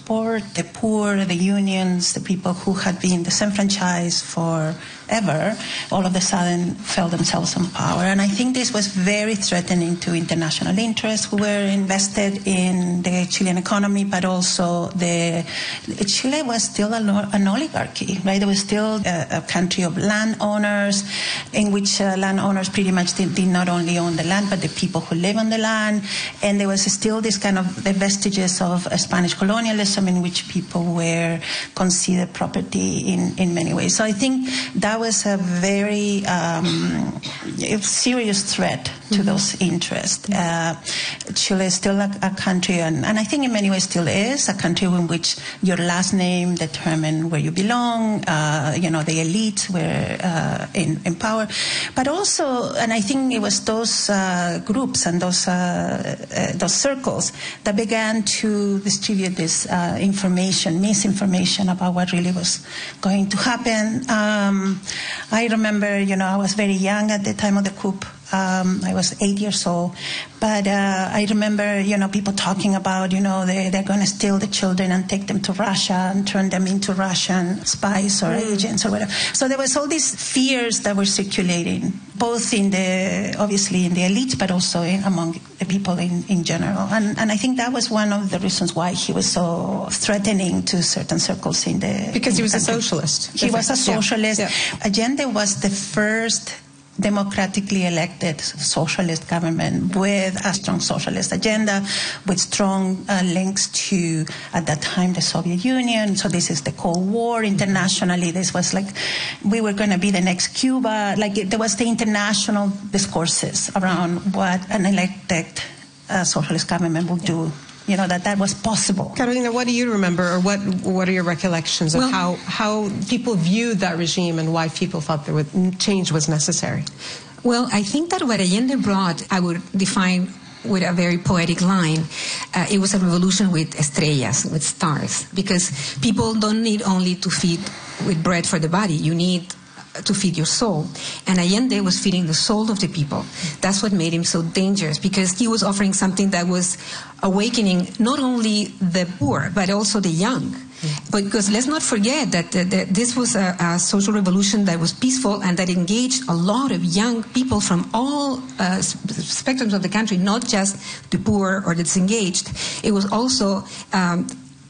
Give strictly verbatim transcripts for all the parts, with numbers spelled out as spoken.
support the poor, the unions, the people who had been disenfranchised forever, all of a sudden felt themselves in power. And I think this was very threatening to international interests who were invested in the Chilean economy, but also the Chile was still a, an oligarchy, right? There was still a, a country of landowners in which uh, landowners pretty much did, did not only own the land, but the people who live on the land. And there was still this kind of the vestiges of uh, Spanish colonialism in which people were considered property in, in many ways. So I think that was a very um, serious threat to mm-hmm. those interests. Uh, Chile is still a, a country, and, and I think in many ways still is, a country in which your last name determined where you belong. Uh, you know, the elites were uh, in, in power. But also, and I think it was those uh, groups and those, uh, uh, those circles that began to distribute this uh, information, misinformation about what really was going to happen. Um, I remember, you know, I was very young at the time of the coup. Um, I was eight years old, but uh, I remember, you know, people talking about, you know, they, they're going to steal the children and take them to Russia and turn them into Russian spies or mm. agents or whatever. So there was all these fears that were circulating, both in the, obviously in the elite, but also in, among the people in, in general. And, and I think that was one of the reasons why he was so threatening to certain circles in the Because in he was the a socialist. He was a socialist. Yeah. Yeah. Allende was the first democratically elected socialist government with a strong socialist agenda, with strong uh, links to, at that time, the Soviet Union. So this is the Cold War internationally. This was like, we were going to be the next Cuba. Like, it, there was the international discourses around what an elected uh, socialist government would do. You know, that that was possible. Carolina, what do you remember, or what what are your recollections of well, how, how people viewed that regime and why people thought there would, change was necessary? Well, I think that what Allende brought, I would define with a very poetic line, uh, it was a revolution with estrellas, with stars, because people don't need only to feed with bread for the body. You need to feed your soul. And Allende was feeding the soul of the people. That's what made him so dangerous, because he was offering something that was awakening not only the poor, but also the young. But because let's not forget that the, the, this was a, a social revolution that was peaceful and that engaged a lot of young people from all uh, spectrums of the country, not just the poor or the disengaged. It was also um,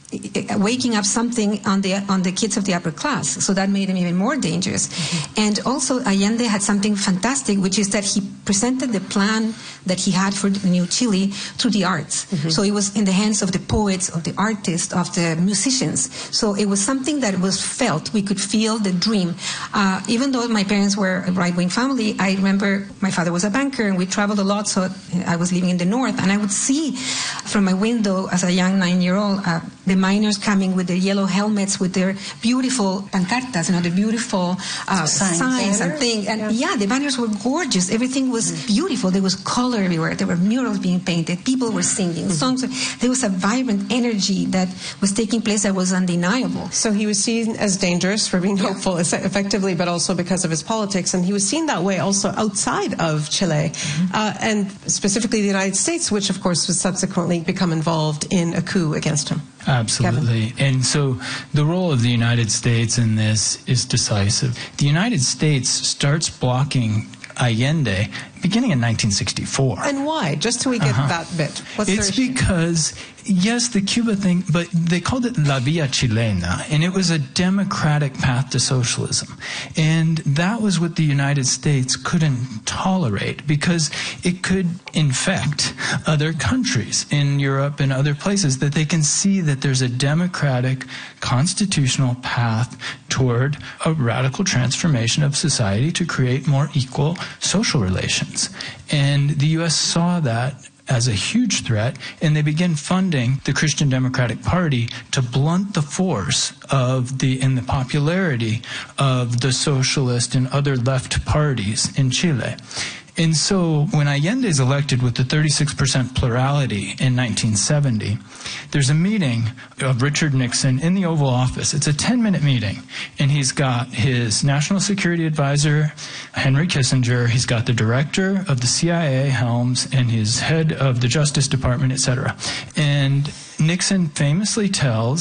waking up something on the on the kids of the upper class, so that made him even more dangerous. Mm-hmm. And also Allende had something fantastic, which is that he presented the plan that he had for the new Chile through the arts. Mm-hmm. So it was in the hands of the poets, of the artists, of the musicians. So it was something that was felt. We could feel the dream. Uh, even though my parents were a right-wing family, I remember my father was a banker and we traveled a lot, so I was living in the north, and I would see from my window as a young nine-year-old uh, the miners coming with their yellow helmets, with their beautiful pancartas, you know, the beautiful uh, signs, signs and things. And yeah. yeah, the banners were gorgeous. Everything was mm-hmm. beautiful. There was color everywhere. There were murals being painted. People were singing mm-hmm. songs. There was a vibrant energy that was taking place that was undeniable. So he was seen as dangerous for being yeah. hopeful, effectively, but also because of his politics. And he was seen that way also outside of Chile, mm-hmm. uh, and specifically the United States, which, of course, was subsequently become involved in a coup against him. Absolutely. Kevin. And so the role of the United States in this is decisive. The United States starts blocking Allende beginning in nineteen sixty-four. And why? Just till we get uh-huh. that bit. What's it's because, yes, the Cuba thing, but they called it La Via Chilena, and it was a democratic path to socialism. And that was what the United States couldn't tolerate, because it could infect other countries in Europe and other places, that they can see that there's a democratic, constitutional path toward a radical transformation of society to create more equal social relations. And the U S saw that as a huge threat, and they began funding the Christian Democratic Party to blunt the force of the and the popularity of the socialist and other left parties in Chile. And so when Allende is elected with the thirty-six percent plurality in nineteen seventy, there's a meeting of Richard Nixon in the Oval Office. It's a ten-minute meeting, and he's got his National Security Advisor, Henry Kissinger, he's got the director of the C I A, Helms, and his head of the Justice Department, et cetera. And Nixon famously tells